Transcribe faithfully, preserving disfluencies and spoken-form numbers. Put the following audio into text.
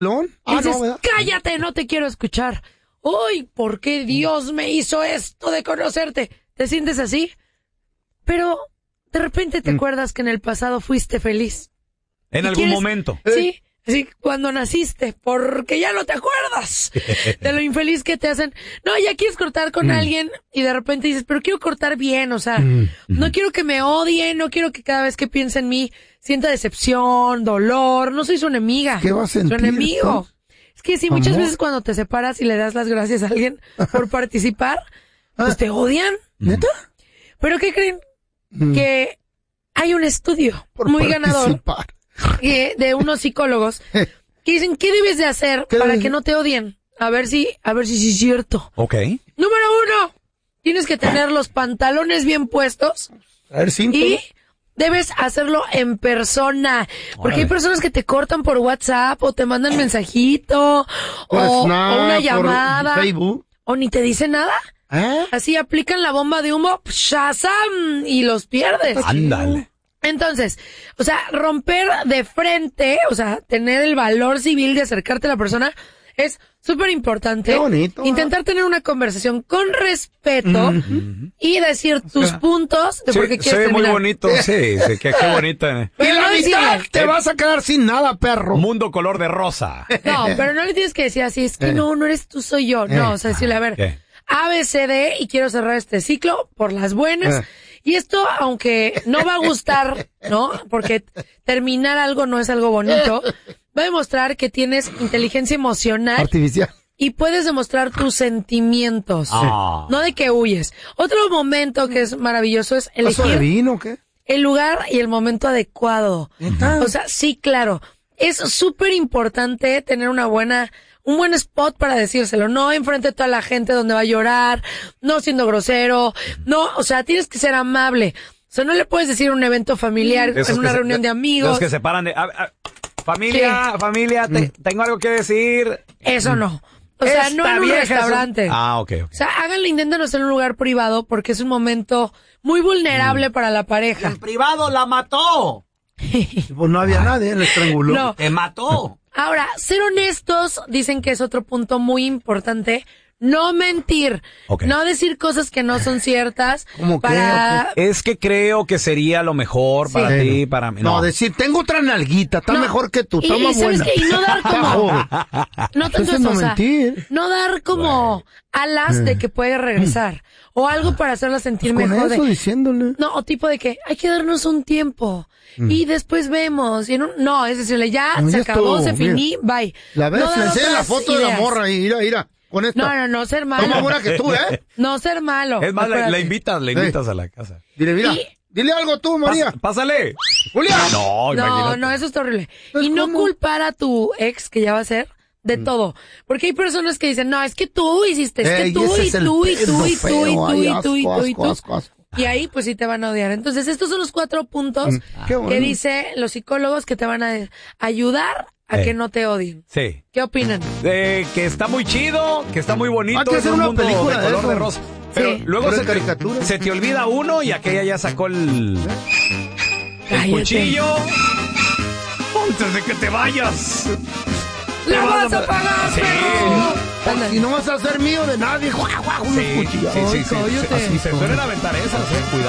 Ah, dices, no, cállate, no te quiero escuchar. Uy, ¿por qué Dios me hizo esto de conocerte? ¿Te sientes así? Pero de repente te mm. acuerdas que en el pasado fuiste feliz. En algún quieres, momento. Sí, sí, cuando naciste, porque ya no te acuerdas de lo infeliz que te hacen. No, ya quieres cortar con mm. alguien y de repente dices, pero quiero cortar bien, o sea, mm. no quiero que me odien, no quiero que cada vez que piense en mí sienta decepción, dolor, no soy su enemiga. ¿Qué va a sentir? Su enemigo. Esto? Es que sí, muchas Amor. veces cuando te separas y le das las gracias a alguien por participar, pues te odian. ¿Neta? ¿Pero qué creen? Mm. Que hay un estudio por muy participar. ganador eh, de unos psicólogos que dicen, ¿qué debes de hacer para debes? que no te odien? A ver si, a ver si sí es cierto. Ok. Número uno, tienes que tener los pantalones bien puestos. A ver, cinto. Y debes hacerlo en persona. Porque Órale. hay personas que te cortan por WhatsApp o te mandan mensajito por o, Snap, o una llamada. Por Facebook. O ni te dicen nada. ¿Eh? Así aplican la bomba de humo, ¡shazam! Y los pierdes. Ándale. Entonces, o sea, romper de frente, o sea, tener el valor civil de acercarte a la persona es súper importante. Qué bonito. Intentar tener una conversación con respeto mm-hmm. y decir tus o sea, puntos de sí, por qué quieres se ve terminar. muy bonito, sí, sí, qué, qué bonita. Y la no mitad decirle, te vas a quedar sin nada, perro. Mundo color de rosa. No, pero no le tienes que decir así, es que eh. no, no eres tú, soy yo. No, eh. o sea, decirle, a ver, ¿Qué? A, B, C, D, y quiero cerrar este ciclo por las buenas. Eh. Y esto, aunque no va a gustar, ¿no? Porque terminar algo no es algo bonito, va a demostrar que tienes inteligencia emocional. Artificial. Y puedes demostrar tus sentimientos. Ah. No de que huyes. Otro momento que es maravilloso es elegir ¿Paso de vino o qué? el lugar y el momento adecuado. ¿Está? O sea, sí, claro. Es súper importante tener una buena, un buen spot para decírselo. No enfrente de toda la gente donde va a llorar, no siendo grosero, no, o sea, tienes que ser amable. O sea, no le puedes decir un evento familiar, en una reunión se, de amigos. Los que se paran de, a, a, familia, ¿Qué? familia, te, mm. tengo algo que decir. Eso no. O sea, Esta no en un restaurante. Son... Ah, ok, ok. O sea, háganlo, inténtenlo hacer en un lugar privado porque es un momento muy vulnerable mm. para la pareja. El privado la mató. Pues no había nadie, le estranguló. No. Te mató. Ahora, ser honestos, dicen que es otro punto muy importante. No mentir, okay. no decir cosas que no son ciertas. ¿Cómo para... qué? Es que creo que sería lo mejor sí. para ti, para mí. No, no decir, tengo otra nalguita, está no. mejor que tú, está y, más ¿sabes buena. Qué? Y no dar como... no tanto eso, o sea, no dar como bueno. alas eh. de que puede regresar. O algo para hacerla sentir pues mejor. Con eso, de... diciéndole. No, o tipo de que hay que darnos un tiempo. Mm. Y después vemos. Y en un... No, es decirle, ya no, se ya acabó, estuvo, se finí, bye. La ves, no le enseña la foto ideas. de la morra y mira, mira. Con esta. No, no, no, ser malo. No más buena que tú, ¿eh? No ser malo. Es más, la, la invitas, la invitas sí. a la casa. Dile, mira, y... dile algo tú, María. Pas, pásale. Julia. No, no, no, eso está horrible. Y no ¿cómo? culpar a tu ex, que ya va a ser, de mm. todo. Porque hay personas que dicen, no, es que tú hiciste, es Ey, que tú, y es tú, y tú, y tú, y tú, y tú, y tú, y tú, y tú. Asco, asco. Y ahí, pues sí te van a odiar. Entonces, estos son los cuatro puntos mm. que bueno. dicen los psicólogos que te van a ayudar a eh. que no te odien. Sí. ¿Qué opinan? Eh, que está muy chido, que está muy bonito. Hay que hacer una película de color de, de rosa. Pero sí. luego Pero se te, se te olvida uno y aquella ya sacó el, el cuchillo. Antes de que te vayas. ¡La vas a pagar, sí. perro! Y no vas a ser mío de nadie. Sí, sí, sí, sí, sí, sí. Si se suelen aventar esas, eh, cuidado.